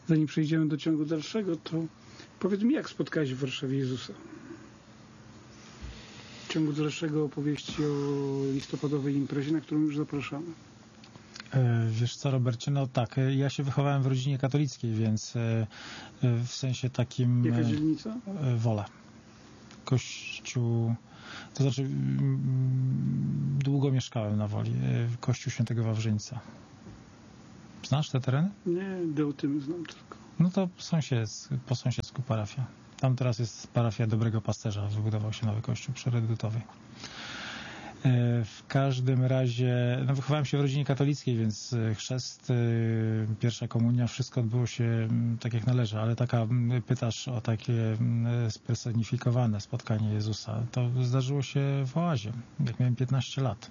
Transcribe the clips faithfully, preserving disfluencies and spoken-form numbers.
zanim przejdziemy do ciągu dalszego, to powiedz mi, jak spotkałeś w Warszawie Jezusa? W ciągu dalszego opowieści o listopadowej imprezie, na którą już zapraszamy. Wiesz co, Robercie, no tak, ja się wychowałem w rodzinie katolickiej, więc w sensie takim... Jaka dzielnica? Wola. Kościół... To znaczy długo mieszkałem na Woli. Kościół Świętego Wawrzyńca. Znasz te tereny? Nie, Deotymy znam tylko. No to sąsiedzku, po sąsiedzku parafia. Tam teraz jest parafia Dobrego Pasterza. Wybudował się nowy kościół przy Redytowej. W każdym razie, no wychowałem się w rodzinie katolickiej, więc chrzest, pierwsza komunia, wszystko odbyło się tak jak należy, ale taka, pytasz o takie spersonifikowane spotkanie Jezusa, to zdarzyło się w Oazie, jak miałem piętnaście lat.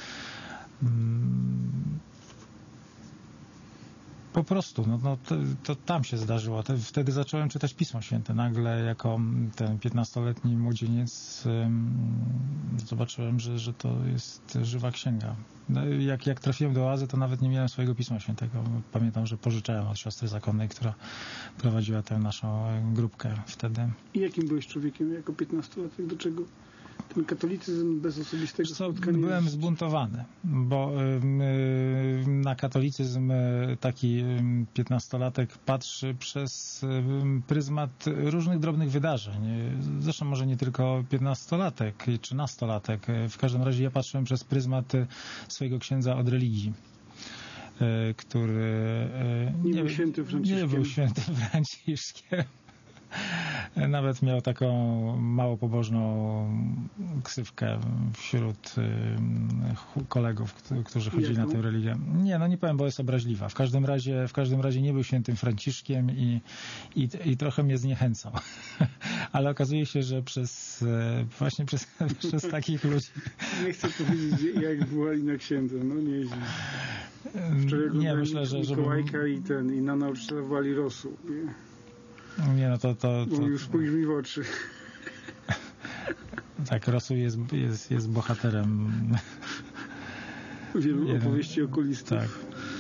Po prostu, no, no to, to tam się zdarzyło. Wtedy zacząłem czytać Pismo Święte. Nagle jako ten piętnastoletni młodzieniec um, zobaczyłem, że, że to jest żywa księga. No, jak, jak trafiłem do oazy, to nawet nie miałem swojego Pisma Świętego. Pamiętam, że pożyczałem od siostry zakonnej, która prowadziła tę naszą grupkę wtedy. I jakim byłeś człowiekiem jako piętnastolatek? Do czego ten katolicyzm bez osobistego Co, spotkania? Byłem jest... zbuntowany, bo y, na katolicyzm y, taki piętnastolatek patrzy przez y, pryzmat różnych drobnych wydarzeń. Zresztą może nie tylko piętnastolatek czy nastolatek. W każdym razie ja patrzyłem przez pryzmat swojego księdza od religii, y, który y, nie, nie był świętym Franciszkiem. Nie był świętym Franciszkiem. Nawet miał taką mało pobożną ksywkę wśród kolegów, którzy chodzili Jaką? na tę religię. Nie, no nie powiem, bo jest obraźliwa. W każdym razie, w każdym razie nie był świętym Franciszkiem i, i, i trochę mnie zniechęcał. Ale okazuje się, że przez właśnie przez, przez takich ludzi... Nie chcę powiedzieć, jak była na księdza. No nieźle. Wczoraj nie, myślę, że... Mikołajka żeby... i ten, i na nauczyciela wołali rosół. Nie? Nie, no to... to, to... Bo już spójrz mi w oczy. Tak, Rosół jest, jest, jest bohaterem wielu opowieści okulistów. Tak.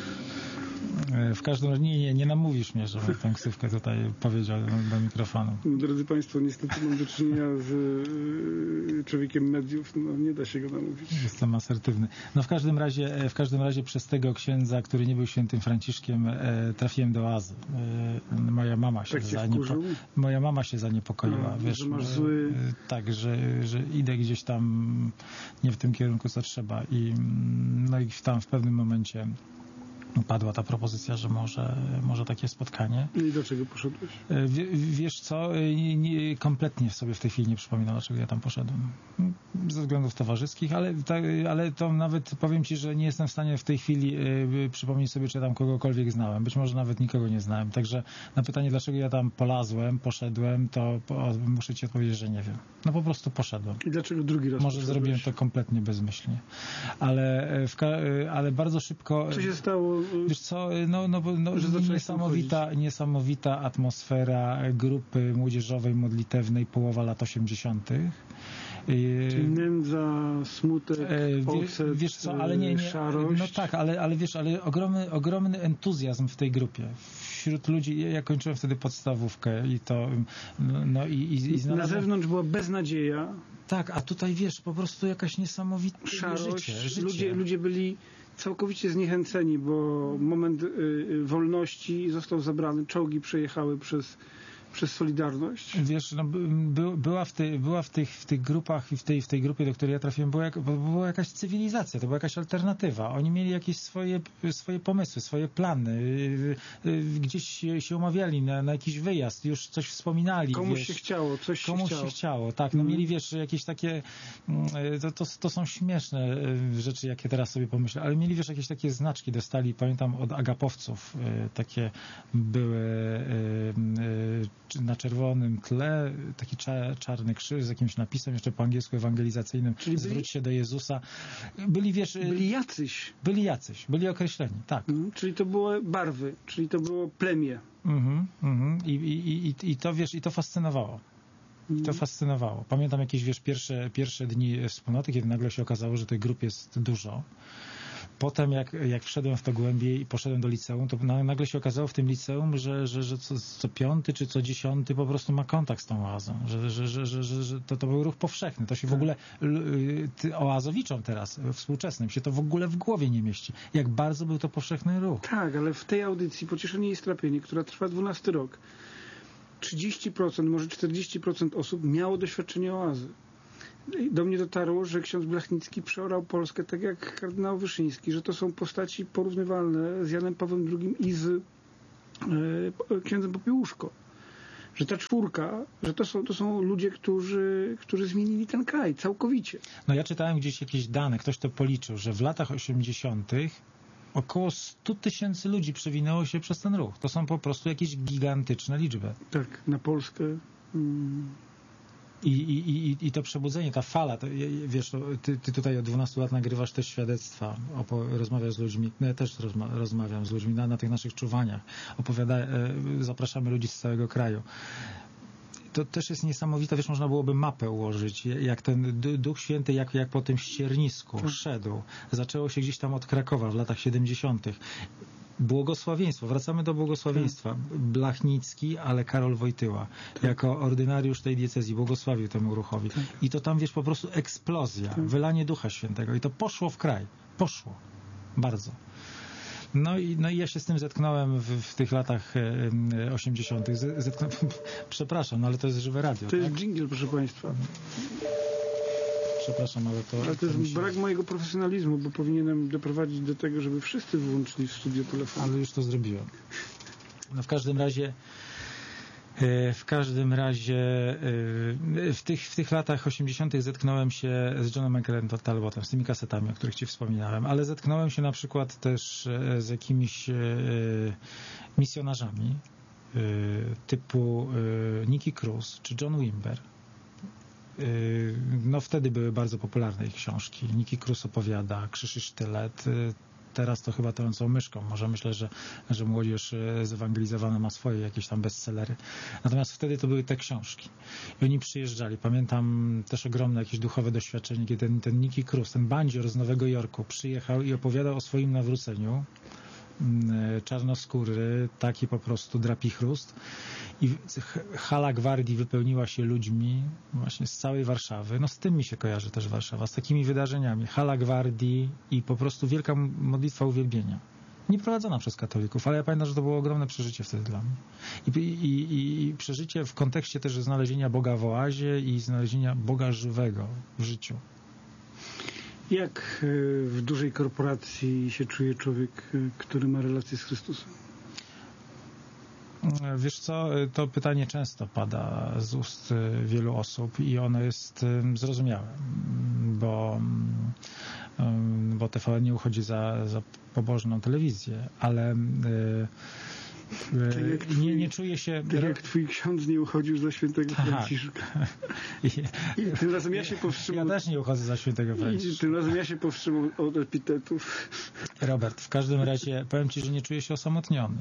W każdym razie nie, nie, nie namówisz mnie, żebym tę ksywkę tutaj powiedział do, do mikrofonu. Drodzy Państwo, niestety mam do czynienia z człowiekiem mediów, no nie da się go namówić. Jestem asertywny. No w każdym razie, w każdym razie przez tego księdza, który nie był świętym Franciszkiem, e, trafiłem do oazy. E, moja mama się tak zaniepo... moja mama się zaniepokoiła. A, wiesz, że masz zły... e, tak, że, że idę gdzieś tam nie w tym kierunku, co trzeba. I, no i tam w pewnym momencie padła ta propozycja, że może, może takie spotkanie. I do czego poszedłeś? W, wiesz co, nie, kompletnie sobie w tej chwili nie przypominam, dlaczego ja tam poszedłem. Ze względów towarzyskich, ale, ale to nawet powiem Ci, że nie jestem w stanie w tej chwili y, przypomnieć sobie, czy tam kogokolwiek znałem. Być może nawet nikogo nie znałem. Także na pytanie, dlaczego ja tam polazłem, poszedłem, to po, muszę Ci odpowiedzieć, że nie wiem. No po prostu poszedłem. I dlaczego drugi raz Może poszedłeś? zrobiłem to kompletnie bezmyślnie. Ale, w, ale bardzo szybko... Co się stało? Wiesz co, no, no, no, że niesamowita, niesamowita atmosfera grupy młodzieżowej, modlitewnej, połowa lat osiemdziesiątych. Czyli nędza, smutek, ocet, wiesz co, ale nie, nie, szarość. no tak, ale, ale wiesz, ale ogromny, ogromny entuzjazm w tej grupie. Wśród ludzi, ja kończyłem wtedy podstawówkę i to, no i, i, i znalazłem... Na zewnątrz była beznadzieja. Tak, a tutaj wiesz, po prostu jakaś niesamowita szarość. Życie, życie. Ludzie, ludzie byli całkowicie zniechęceni, bo moment y, y, wolności został zabrany. Czołgi przejechały przez, przez Solidarność. Wiesz, no, by, była, w, tej, była w, tych, w tych grupach i w tej, w tej grupie, do której ja trafiłem, była, jak, była jakaś cywilizacja, to była jakaś alternatywa. Oni mieli jakieś swoje, swoje pomysły, swoje plany. Gdzieś się, się umawiali na, na jakiś wyjazd, już coś wspominali. Komuś wiesz, się chciało, coś się komuś chciało. się chciało, tak. No, mm. mieli, wiesz, jakieś takie, to, to, to są śmieszne rzeczy, jakie teraz sobie pomyślę, ale mieli, wiesz, jakieś takie znaczki dostali, pamiętam, od agapowców, takie były na czerwonym tle, taki czarny krzyż z jakimś napisem, jeszcze po angielsku ewangelizacyjnym, czyli zwróć byli, się do Jezusa. Byli, wiesz... Byli jacyś. Byli jacyś, byli określeni, tak. Mm, czyli to były barwy, czyli to było plemię. Mhm, mhm. I, i, i, I to, wiesz, i to fascynowało. I to fascynowało. Pamiętam jakieś, wiesz, pierwsze, pierwsze dni wspólnoty, kiedy nagle się okazało, że tej grup jest dużo. Potem jak, jak wszedłem w to głębiej i poszedłem do liceum, to nagle się okazało w tym liceum, że, że, że co, co piąty czy co dziesiąty po prostu ma kontakt z tą oazą. Że, że, że, że, że, że to, to był ruch powszechny. To się w ogóle ty, oazowiczom teraz, współczesnym, się to w ogóle w głowie nie mieści. Jak bardzo był to powszechny ruch. Tak, ale w tej audycji Pocieszenie i strapienie, która trwa dwunasty rok, trzydzieści procent, może czterdzieści procent osób miało doświadczenie oazy. Do mnie dotarło, że ksiądz Blachnicki przeorał Polskę tak jak kardynał Wyszyński, że to są postaci porównywalne z Janem Pawłem drugim i z e, księdzem Popiełuszko. Że ta czwórka, że to są, to są ludzie, którzy, którzy zmienili ten kraj całkowicie. No ja czytałem gdzieś jakieś dane, ktoś to policzył, że w latach osiemdziesiątych około sto tysięcy ludzi przewinęło się przez ten ruch. To są po prostu jakieś gigantyczne liczby. Tak, na Polskę... Hmm. I, i, i, I to przebudzenie, ta fala, to, wiesz, to, ty, ty tutaj od dwunastu lat nagrywasz też świadectwa, opo- rozmawiasz z ludźmi, no ja też rozma- rozmawiam z ludźmi na, na tych naszych czuwaniach, opowiada, e, zapraszamy ludzi z całego kraju. To też jest niesamowite, wiesz, można byłoby mapę ułożyć, jak ten Duch Święty, jak, jak po tym ściernisku hmm. szedł. Zaczęło się gdzieś tam od Krakowa w latach siedemdziesiątych. Błogosławieństwo, wracamy do błogosławieństwa. Blachnicki, ale Karol Wojtyła tak. jako ordynariusz tej diecezji błogosławił temu ruchowi. Tak. I to tam, wiesz, po prostu eksplozja, tak. wylanie Ducha Świętego i to poszło w kraj. Poszło. Bardzo. No i, no i ja się z tym zetknąłem w, w tych latach osiemdziesiątych. Zetknę... Przepraszam, no ale to jest żywe radio. To tak? jest dżingiel, proszę Państwa. Przepraszam, ale to... Ale to jest to się... brak mojego profesjonalizmu, bo powinienem doprowadzić do tego, żeby wszyscy wyłączyli w studio telefon. Ale już to zrobiłem. No w każdym razie w każdym razie w tych, w tych latach osiemdziesiątych zetknąłem się z Johnem McLaren Talbotem, z tymi kasetami, o których Ci wspominałem, ale zetknąłem się na przykład też z jakimiś misjonarzami typu Nicky Cruz czy John Wimber. No wtedy były bardzo popularne ich książki. Nicky Cruz opowiada, Krzyż i sztylet. Teraz to chyba trącą myszką. Może myślę, że, że młodzież zewangelizowana ma swoje jakieś tam bestsellery. Natomiast wtedy to były te książki. I oni przyjeżdżali. Pamiętam też ogromne jakieś duchowe doświadczenie, kiedy ten, ten Nicky Cruz, ten bandzior z Nowego Jorku przyjechał i opowiadał o swoim nawróceniu. Czarnoskóry, taki po prostu drapichrust. I hala gwardii wypełniła się ludźmi właśnie z całej Warszawy. No z tym mi się kojarzy też Warszawa, z takimi wydarzeniami. Hala gwardii i po prostu wielka modlitwa uwielbienia. Nie prowadzona przez katolików, ale ja pamiętam, że to było ogromne przeżycie wtedy dla mnie. I, i, i przeżycie w kontekście też znalezienia Boga w oazie i znalezienia Boga żywego w życiu. Jak w dużej korporacji się czuje człowiek, który ma relację z Chrystusem? Wiesz co, to pytanie często pada z ust wielu osób i ono jest zrozumiałe, bo, bo T V N nie uchodzi za, za pobożną telewizję, ale twój, nie, nie czuję się... Tak jak twój ksiądz nie uchodził za świętego Franciszka. I, I tym razem ja się powstrzymam... Ja też nie uchodzę za świętego Franciszka. I tym razem ja się powstrzymam od epitetów. Robert, w każdym razie powiem Ci, że nie czuję się osamotniony.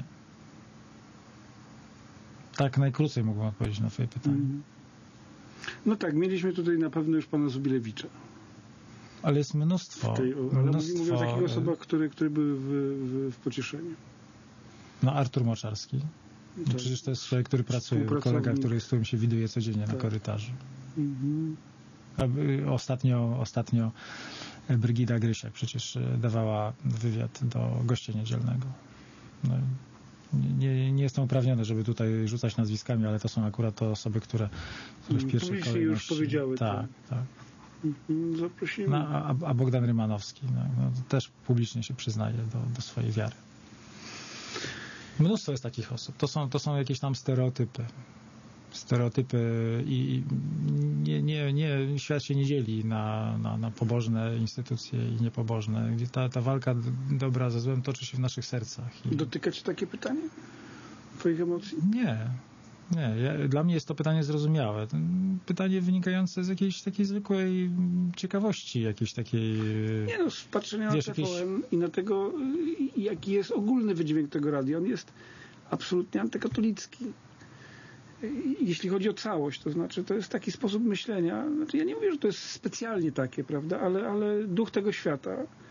Tak najkrócej mógłbym odpowiedzieć na twoje pytanie. Mm. No tak, mieliśmy tutaj na pewno już pana Zubilewicza. Ale jest mnóstwo. Tej, ale mnóstwo... mówię o takich osobach, które, które były w, w, w Pocieszeniu. No Artur Moczarski. Tak. Przecież to jest człowiek, który pracuje, kolega, który, z którym się widuje codziennie tak. na korytarzu. Mm-hmm. Ostatnio, ostatnio Brygida Grysiak przecież dawała wywiad do Gościa Niedzielnego. No. Nie, nie jestem uprawniony, żeby tutaj rzucać nazwiskami, ale to są akurat te osoby, które, które w pierwszej kolejności... już powiedziały. Tak, tak. Zaprosimy. No, a, a Bogdan Rymanowski no, no, też publicznie się przyznaje do, do swojej wiary. Mnóstwo jest takich osób. To są, to są jakieś tam stereotypy. Stereotypy i nie, nie, nie, świat się nie dzieli na, na, na pobożne instytucje i niepobożne. Gdzie ta, ta walka dobra ze złem toczy się w naszych sercach. I... Dotyka cię takie pytanie? Twoich emocji? Nie. Nie. Ja, dla mnie jest to pytanie zrozumiałe. Pytanie wynikające z jakiejś takiej zwykłej ciekawości, jakiejś takiej... Nie no, z patrzenia wiesz, na T V N jakieś... i na tego, jaki jest ogólny wydźwięk tego radia. On jest absolutnie antykatolicki. Jeśli chodzi o całość, to znaczy to jest taki sposób myślenia, znaczy ja nie mówię, że to jest specjalnie takie, prawda, ale, ale duch tego świata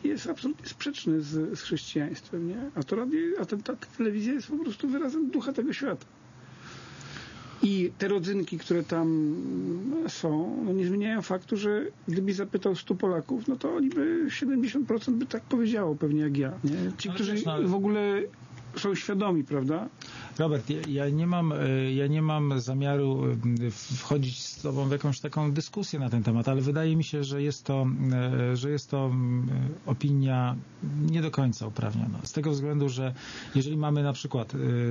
jest absolutnie sprzeczny z, z chrześcijaństwem, nie? A to radio, a ta, ta telewizja jest po prostu wyrazem ducha tego świata. I te rodzynki, które tam są, no nie zmieniają faktu, że gdybyś zapytał stu Polaków, no to oni by siedemdziesiąt procent by tak powiedziało pewnie jak ja. Nie? Ci, ale którzy wiesz, no, w ogóle są świadomi, prawda? Robert, ja, ja, nie mam, ja nie mam zamiaru wchodzić z tobą w jakąś taką dyskusję na ten temat, ale wydaje mi się, że jest to, że jest to opinia nie do końca uprawniona. Z tego względu, że jeżeli mamy na przykład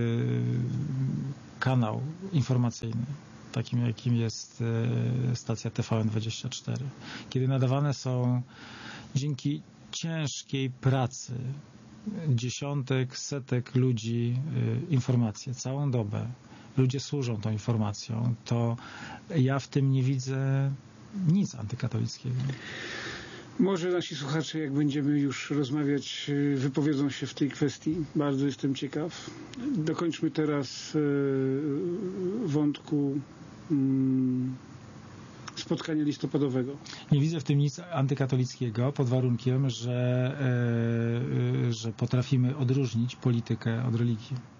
kanał informacyjny, takim jakim jest stacja T V N dwadzieścia cztery, kiedy nadawane są dzięki ciężkiej pracy dziesiątek, setek ludzi informacje całą dobę, ludzie służą tą informacją, to ja w tym nie widzę nic antykatolickiego. Może nasi słuchacze, jak będziemy już rozmawiać, wypowiedzą się w tej kwestii. Bardzo jestem ciekaw. Dokończmy teraz wątku spotkania listopadowego. Nie widzę w tym nic antykatolickiego, pod warunkiem, że, że potrafimy odróżnić politykę od religii.